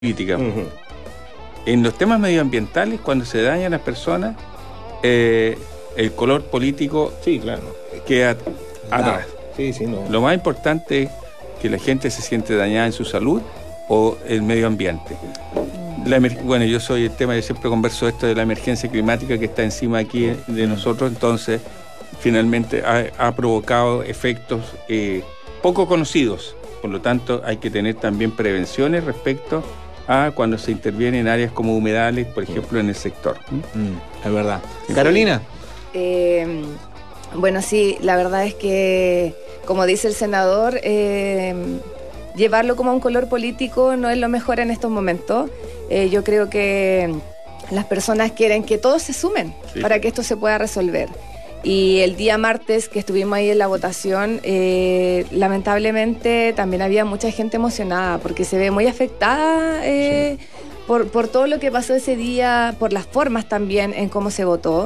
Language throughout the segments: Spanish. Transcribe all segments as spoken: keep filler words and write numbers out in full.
política. Uh-huh. En los temas medioambientales, cuando se dañan las personas, eh, el color político sí, claro. queda atrás. Sí, sí, no. Lo más importante es que la gente se siente dañada en su salud o el medio ambiente. La emer- bueno, yo soy el tema, yo siempre converso esto de la emergencia climática que está encima aquí de nosotros, entonces finalmente ha, ha provocado efectos eh, poco conocidos. Por lo tanto, hay que tener también prevenciones respecto a cuando se interviene en áreas como humedales, por ejemplo, en el sector. Mm, es verdad. Sí. Carolina. Eh, bueno, sí, la verdad es que, como dice el senador, eh, llevarlo como un color político no es lo mejor en estos momentos. Eh, yo creo que las personas quieren que todos se sumen sí. para que esto se pueda resolver. Y el día martes que estuvimos ahí en la votación, eh, lamentablemente también había mucha gente emocionada porque se ve muy afectada eh, sí. por, por todo lo que pasó ese día, por las formas también en cómo se votó.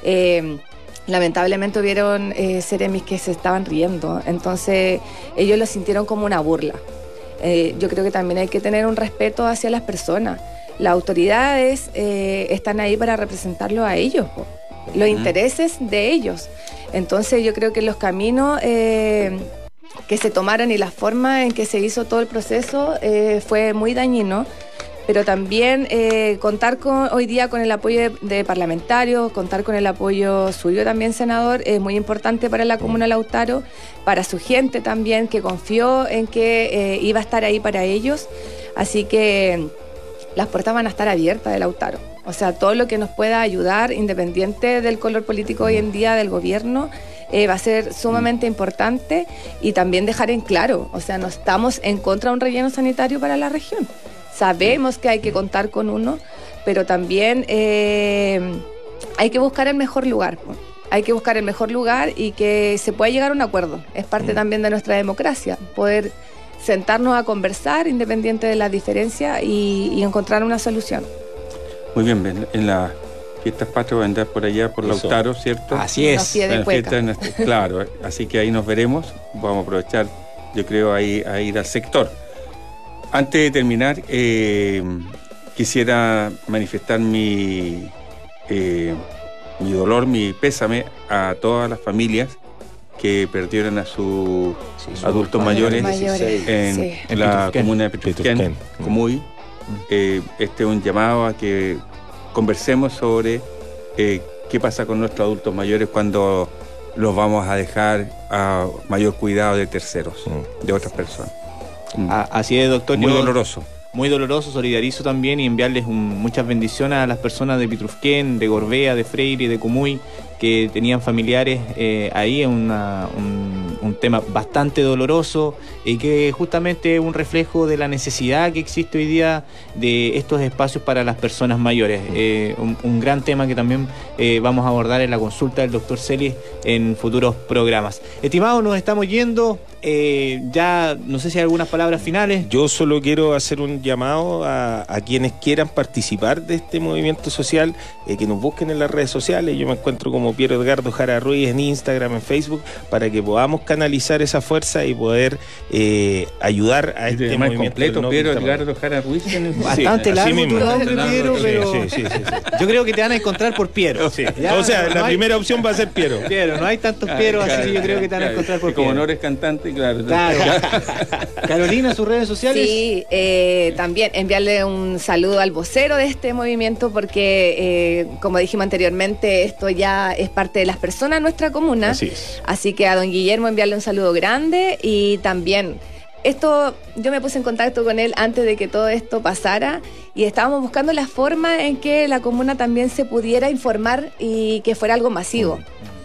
Eh, lamentablemente hubieron eh, seremis que se estaban riendo, entonces ellos lo sintieron como una burla. Eh, yo creo que también hay que tener un respeto hacia las personas. Las autoridades eh, están ahí para representarlos a ellos, po. Los uh-huh. intereses de ellos. Entonces yo creo que los caminos eh, que se tomaron y la forma en que se hizo todo el proceso eh, fue muy dañino, pero también eh, contar con, hoy día con el apoyo de, de parlamentarios, contar con el apoyo suyo también, senador, es muy importante para la comuna de Lautaro, para su gente también, que confió en que eh, iba a estar ahí para ellos, así que las puertas van a estar abiertas de Lautaro. O sea, todo lo que nos pueda ayudar, independiente del color político hoy en día del gobierno, eh, va a ser sumamente importante, y también dejar en claro, o sea, no estamos en contra de un relleno sanitario para la región. Sabemos que hay que contar con uno, pero también eh, hay que buscar el mejor lugar. Hay que buscar el mejor lugar y que se pueda llegar a un acuerdo. Es parte también de nuestra democracia, poder sentarnos a conversar independiente de las diferencias y, y encontrar una solución. Muy bien, en las fiestas patrias va a andar por allá, por Eso. Lautaro, ¿cierto? Así es. En fiestas, claro, así que ahí nos veremos. Vamos a aprovechar, yo creo, ahí, a ir al sector. Antes de terminar, eh, quisiera manifestar mi, eh, mi dolor, mi pésame a todas las familias que perdieron a sus sí, adultos mayores, mayores en, sí. en la comuna de Petrusquén, Comuy. Eh, este es un llamado a que conversemos sobre eh, qué pasa con nuestros adultos mayores cuando los vamos a dejar a mayor cuidado de terceros, mm. de otras personas. Mm. Así es, doctor. Muy doloroso. Muy doloroso, solidarizo también y enviarles un, muchas bendiciones a las personas de Petrusquén, de Gorbea, de Freire y de Comuy, que tenían familiares eh, ahí, en una, un, un tema bastante doloroso y que justamente es un reflejo de la necesidad que existe hoy día de estos espacios para las personas mayores. Eh, un, un gran tema que también eh, vamos a abordar en la consulta del doctor Celis en futuros programas. Estimados, nos estamos yendo. Eh, ya no sé si hay algunas palabras finales. Yo solo quiero hacer un llamado a, a quienes quieran participar de este movimiento social, eh, que nos busquen en las redes sociales. Yo me encuentro como Piero Edgardo Jara Ruiz en Instagram, en Facebook, para que podamos canalizar esa fuerza y poder eh, ayudar a este más movimiento completo. No Piero Edgardo Jara Ruiz en bastante sí, largo tu nombre, Piero, pero sí, sí, sí, sí, sí. Yo creo que te van a encontrar por Piero. Sí. Ya, o sea, no la hay... primera opción va a ser Piero. Piero, no hay tantos Pieros, claro, así que yo creo que te van a encontrar por Piero. Como no eres cantante, claro. Claro. Carolina, sus redes sociales. Sí, eh, también enviarle un saludo al vocero de este movimiento porque, eh, como dijimos anteriormente, esto ya es parte de las personas de nuestra comuna. Así es. Así que a don Guillermo enviarle un saludo grande y también... Esto, yo me puse en contacto con él antes de que todo esto pasara y estábamos buscando la forma en que la comuna también se pudiera informar y que fuera algo masivo.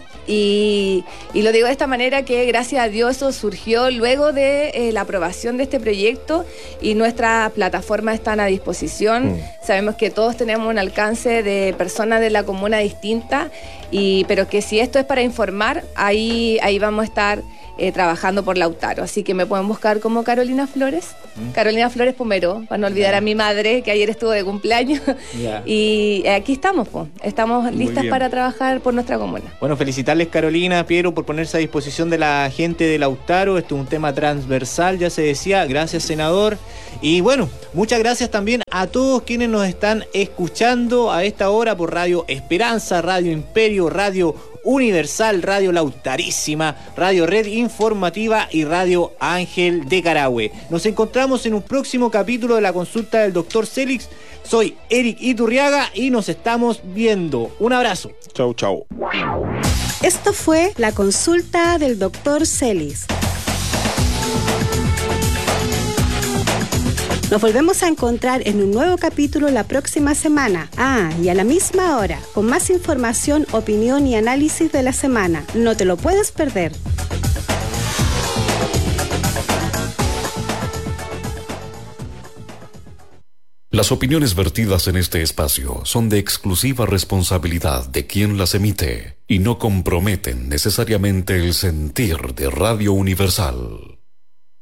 Y, y lo digo de esta manera que gracias a Dios eso surgió luego de eh, la aprobación de este proyecto y nuestras plataformas están a disposición. Mm. Sabemos que todos tenemos un alcance de personas de la comuna distintas, y, pero que si esto es para informar, ahí, ahí vamos a estar eh, trabajando por Lautaro. Así que me pueden buscar como Carolina Flores, ¿Mm? Carolina Flores Pomero, para no olvidar yeah. a mi madre, que ayer estuvo de cumpleaños. Yeah. Y aquí estamos, pues, estamos listas para trabajar por nuestra comuna. Bueno, felicitarles, Carolina, Piero, por ponerse a disposición de la gente de Lautaro. Esto es un tema transversal, ya se decía. Gracias, senador. Y bueno, muchas gracias también a todos quienes nos están escuchando a esta hora por Radio Esperanza, Radio Imperio, Radio Universal, Radio Lautarísima, Radio Red Informativa y Radio Ángel de Carahue. Nos encontramos en un próximo capítulo de la consulta del doctor Célix. Soy Eric Iturriaga y nos estamos viendo. Un abrazo. Chau, chau. Esto fue la consulta del doctor Célix. Nos volvemos a encontrar en un nuevo capítulo la próxima semana. Ah, y a la misma hora, con más información, opinión y análisis de la semana. No te lo puedes perder. Las opiniones vertidas en este espacio son de exclusiva responsabilidad de quien las emite y no comprometen necesariamente el sentir de Radio Universal.